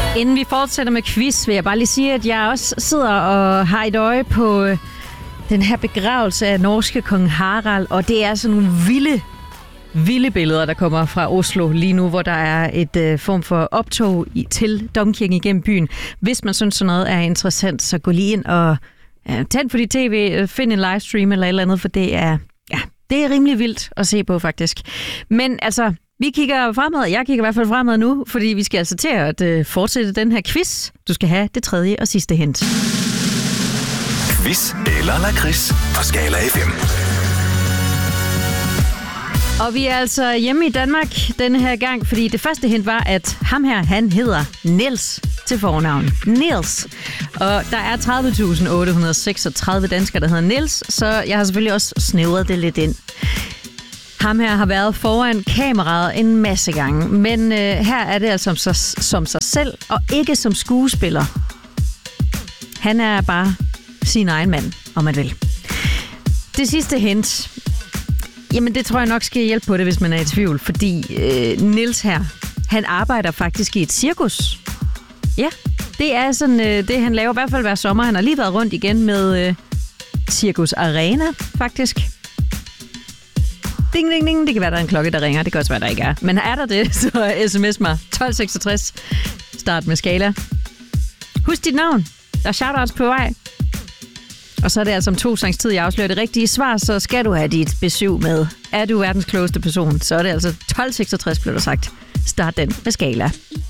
Inden vi fortsætter med quiz, vil jeg bare lige sige, at jeg også sidder og har et øje på den her begravelse af norske kong Harald, og det er sådan nogle vilde billeder, der kommer fra Oslo lige nu, hvor der er et form for optog til domkirken igennem byen. Hvis man synes, sådan noget er interessant, så gå lige ind og tænd for dit tv, find en livestream eller et eller andet, for det er rimelig vildt at se på faktisk. Men altså, vi kigger fremad. Jeg kigger i hvert fald fremad nu, fordi vi skal altså til at fortsætte den her quiz. Du skal have det tredje og sidste hint. Quiz eller lakrids på Skala FM. Og vi er altså hjemme i Danmark denne her gang, fordi det første hint var, at ham her, han hedder Niels til fornavn. Niels. Og der er 30.836 danskere, der hedder Niels, så jeg har selvfølgelig også snævret det lidt ind. Ham her har været foran kameraet en masse gange, men her er det altså som sig selv, og ikke som skuespiller. Han er bare sin egen mand, om man vil. Det sidste hint, jamen det tror jeg nok skal hjælpe på det, hvis man er i tvivl, fordi Niels her, han arbejder faktisk i et cirkus. Ja, det er sådan det, han laver i hvert fald hver sommer. Han har lige været rundt igen med Cirkus Arena, faktisk. Ding, ding, ding. Det kan være, der er en klokke, der ringer. Det kan også være, der ikke er. Men er der det, så sms mig 1266. Start med Skala. Husk dit navn. Der er shoutouts på vej. Og så er det altså om 2 sangs tid, jeg afslører det rigtige svar, så skal du have dit besøg med. Er du verdens klogeste person, så er det altså 1266, blev der sagt. Start den med Skala.